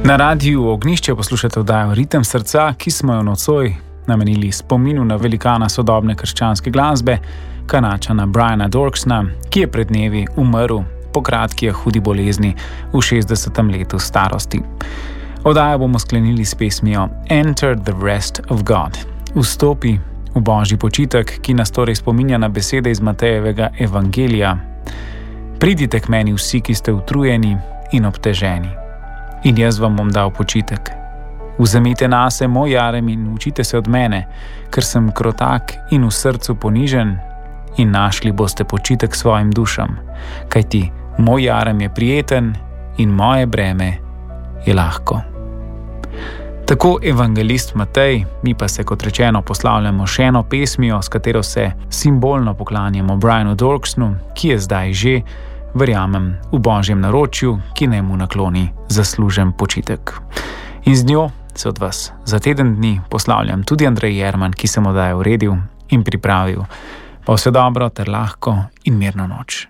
Na radiju Ognjišče poslušate oddajo Ritem srca, ki smo jo nocoj namenili spominu na velikana sodobne krščanske glasbe, Kanačana Briana Dorksna, ki je pred dnevi umrl po kratki hudi bolezni v 60. letu starosti. Oddajo bomo sklenili s pesmijo Enter the Rest of God. Vstopi v Božji počitek, ki nas torej spominja na besede iz Matejevega evangelija. Pridite k meni vsi, ki ste utrujeni in obteženi, in jaz vam bom dal počitek. Vzemite nase moj jarem in učite se od mene, ker sem krotak in v srcu ponižen, in našli boste počitek svojim dušam, kajti moj jarem je prijeten in moje breme je lahko. Tako evangelist Matej, mi pa se kot rečeno poslavljamo še eno pesmijo, s katero se simbolno poklanjamo Brianu Dorksnu, ki je zdaj že, verjamem, v Božjem naročju, ki naj mu nakloni zaslužen počitek. In z njo se od vas za teden dni poslavljam tudi Andrej Jerman, ki sem oddajo uredil in pripravil. Pa vse dobro ter lahko in mirno noč.